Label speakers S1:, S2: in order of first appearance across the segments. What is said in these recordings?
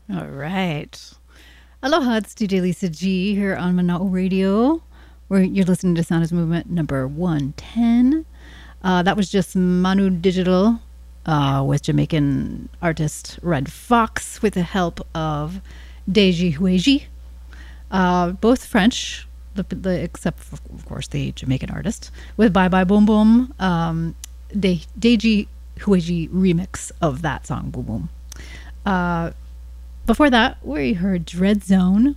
S1: All right. Aloha, it's DJ Lisa G here on Mana'o Radio, where you're listening to Sound is Movement number 110. That was just Manu Digital with Jamaican artist Red Fox with the help of Deji Hueji, both French, except for, of course, the Jamaican artist, with Bye Bye Boom Boom, Deji Hueji remix of that song, Boom Boom. Before that, we heard Dread Zone.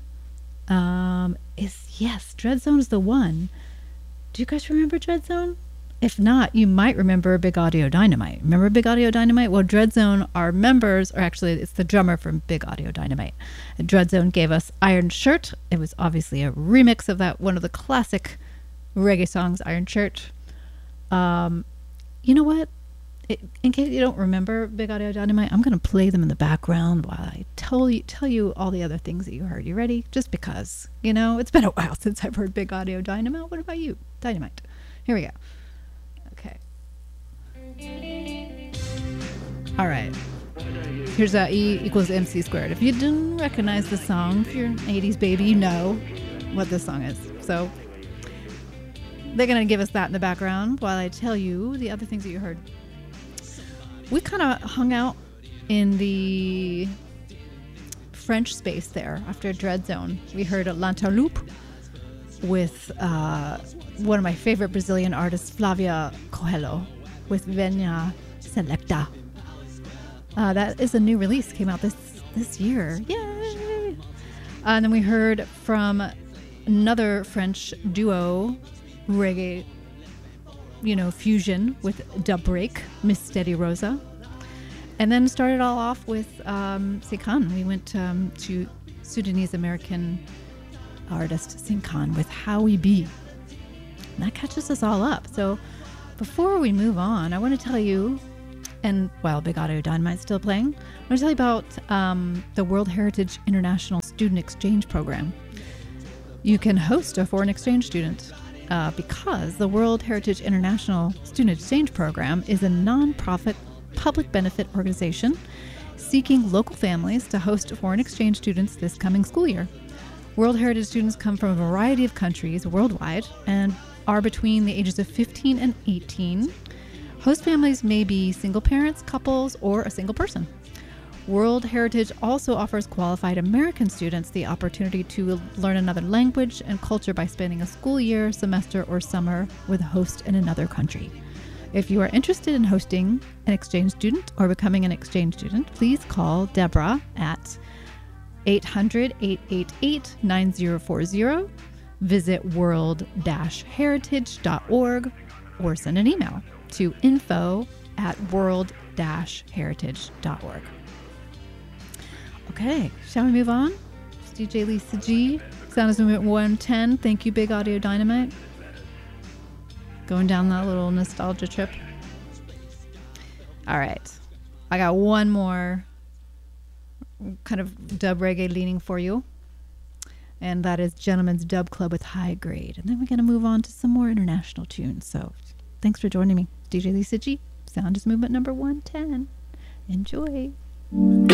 S1: Dread Zone is the one. Do you guys remember Dread Zone? If not, you might remember Big Audio Dynamite. Remember Big Audio Dynamite? Well, Dread Zone, our members, or actually it's the drummer from Big Audio Dynamite. And Dread Zone gave us Iron Shirt. It was obviously a remix of that, one of the classic reggae songs, Iron Shirt. You know what? In case you don't remember Big Audio Dynamite, I'm going to play them in the background while I tell you all the other things that you heard. You ready? Just because, it's been a while since I've heard Big Audio Dynamite. What about you? Dynamite. Here we go. Okay. All right. Here's E equals MC squared. If you didn't recognize the song, if you're an 80s baby, you know what this song is. So they're going to give us that in the background while I tell you the other things that you heard. We kind of hung out in the French space there after Dread Zone. We heard Lantaloupe with one of my favorite Brazilian artists, Flavia Coelho, with Venya Selecta. That is a new release, came out this year. Yay! And then we heard from another French duo, reggae fusion with Dub Break, Miss Steady Rosa. And then started all off with Sekan. We went to Sudanese American artist Sekan with How We Be. And that catches us all up. So before we move on, I want to tell you, and while Big Audio Dynamite's still playing, I want to tell you about the World Heritage International Student Exchange Program. You can host a foreign exchange student because the World Heritage International Student Exchange Program is a non-profit public benefit organization seeking local families to host foreign exchange students this coming school year. World Heritage students come from a variety of countries worldwide and are between the ages of 15 and 18. Host families may be single parents, couples, or a single person. World Heritage also offers qualified American students the opportunity to learn another language and culture by spending a school year, semester, or summer with a host in another country. If you are interested in hosting an exchange student or becoming an exchange student, please call Deborah at 800-888-9040, visit world-heritage.org, or send an email to info@world-heritage.org. Okay, shall we move on? It's DJ Lisa G, Sound is Movement 110. Thank you, Big Audio Dynamite. Going down that little nostalgia trip. All right, I got one more kind of dub reggae leaning for you, and that is Gentleman's Dub Club with High Grade. And then we're going to move on to some more international tunes. So thanks for joining me. DJ Lisa G, Sound is Movement number 110. Enjoy.